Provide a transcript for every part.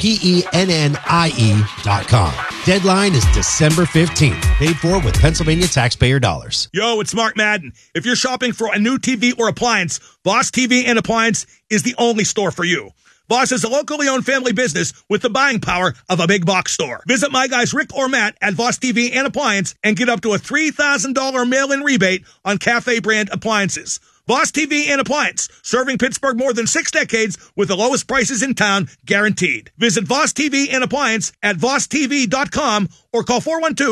PenniePennie.com. Deadline is December 15th. Paid for with Pennsylvania taxpayer dollars. Yo, it's Mark Madden. If you're shopping for a new TV or appliance, Voss TV and Appliance is the only store for you. Voss is a locally owned family business with the buying power of a big box store. Visit my guys Rick or Matt at Voss TV and Appliance and get up to a $3,000 mail-in rebate on Cafe brand appliances. Voss TV and Appliance, serving Pittsburgh more than 6 decades with the lowest prices in town, guaranteed. Visit Voss TV and Appliance at VossTV.com or call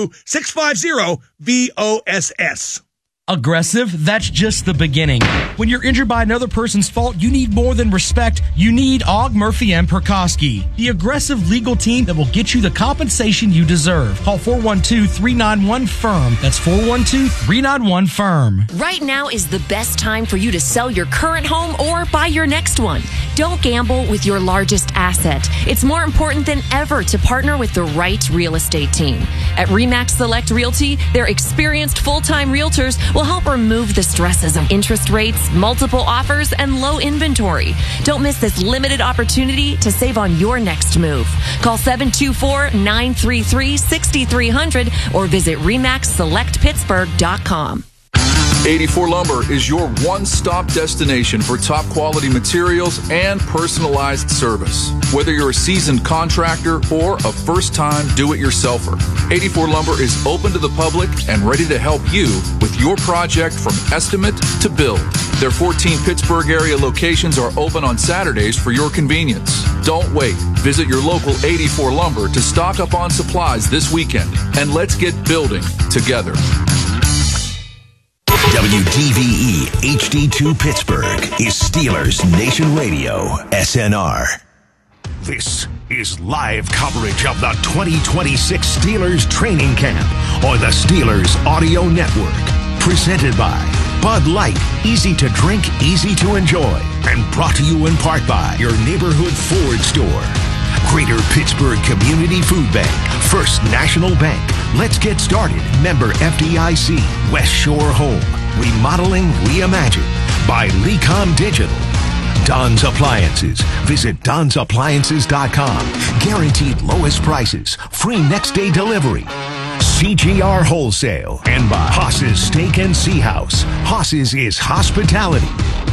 412-650-VOSS. Aggressive? That's just the beginning. When you're injured by another person's fault, you need more than respect. You need Ogg, Murphy, and Perkoski, the aggressive legal team that will get you the compensation you deserve. Call 412-391-FIRM. That's 412-391-FIRM. Right now is the best time for you to sell your current home or buy your next one. Don't gamble with your largest asset. It's more important than ever to partner with the right real estate team. At RE/MAX Select Realty, their experienced full-time realtors will help remove the stresses of interest rates, multiple offers, and low inventory. Don't miss this limited opportunity to save on your next move. Call 724-933-6300 or visit RE/MAXSelectPittsburgh.com. 84 Lumber is your one-stop destination for top quality materials and personalized service. Whether you're a seasoned contractor or a first-time do-it-yourselfer, 84 Lumber is open to the public and ready to help you with your project from estimate to build. Their 14 Pittsburgh area locations are open on Saturdays for your convenience. Don't wait. Visit your local 84 Lumber to stock up on supplies this weekend, and let's get building together. WDVE HD2 Pittsburgh is Steelers Nation Radio, SNR. This is live coverage of the 2026 Steelers training camp on the Steelers Audio Network. Presented by Bud Light, easy to drink, easy to enjoy. And brought to you in part by your neighborhood Ford store. Greater Pittsburgh Community Food Bank, First National Bank. Let's get started. Member FDIC, West Shore Home. Remodeling Reimagined by Lecom Digital. Don's Appliances. Visit Don'sAppliances.com. Guaranteed lowest prices. Free next day delivery. CGR Wholesale. And by Haas's Steak and Sea House. Haas's is hospitality.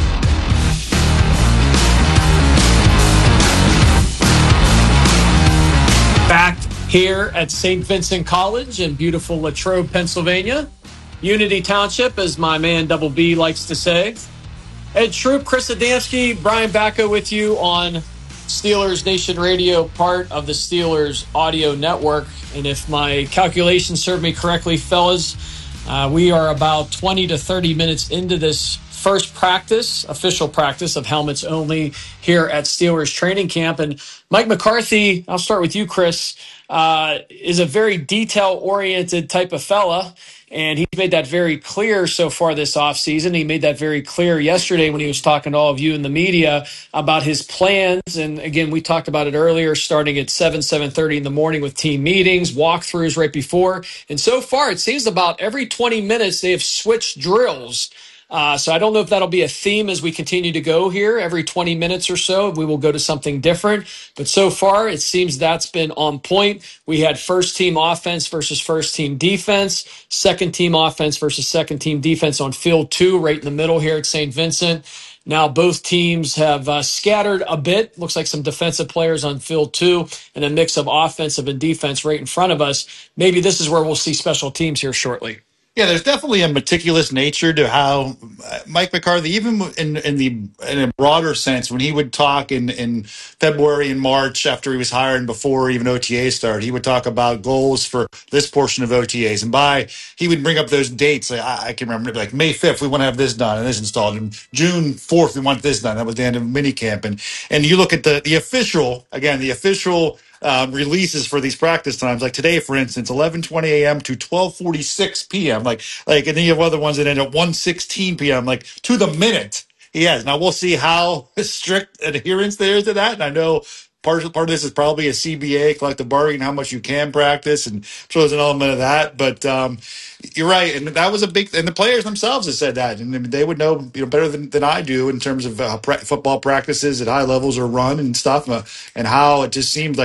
Back here at St. Vincent College in beautiful Latrobe, Pennsylvania. Unity Township, as my man Double B likes to say. Ed Troop, Chris Adamski, Brian Bacco with you on Steelers Nation Radio, part of the Steelers Audio Network. And if my calculations serve me correctly, fellas, we are about 20 to 30 minutes into this first practice, official practice of helmets only here at Steelers training camp. And Mike McCarthy, I'll start with you, Chris, is a very detail-oriented type of fella. And he's made that very clear so far this offseason. He made that very clear yesterday when he was talking to all of you in the media about his plans. And again, we talked about it earlier, starting at 7:30 in the morning with team meetings, walkthroughs right before. And so far, it seems about every 20 minutes they have switched drills. So I don't know if that'll be a theme as we continue to go here. Every 20 minutes or so, we will go to something different. But so far, it seems that's been on point. We had first-team offense versus first-team defense, second-team offense versus second-team defense on field 2, right in the middle here at St. Vincent. Now both teams have scattered a bit. Looks like some defensive players on field 2 and a mix of offensive and defense right in front of us. Maybe this is where we'll see special teams here shortly. Yeah, there's definitely a meticulous nature to how Mike McCarthy, even in a broader sense, when he would talk in February and March after he was hired and before even OTA started, he would talk about goals for this portion of OTAs. And he would bring up those dates. I can remember, like May 5th, we want to have this done and this installed. And June 4th, we want this done. That was the end of minicamp. And you look at the official releases for these practice times, like today, for instance, 11:20 a.m. to 12:46 p.m. Like, and then you have other ones that end at 1:16 p.m. Like to the minute. He has. Now we'll see how strict adherence there is to that. And I know part of this is probably a CBA, collective bargaining, how much you can practice, and I'm sure there's an element of that. But you're right, and that was a big. And the players themselves have said that, and they would know better than I do in terms of how football practices at high levels are run and stuff, and how it just seems like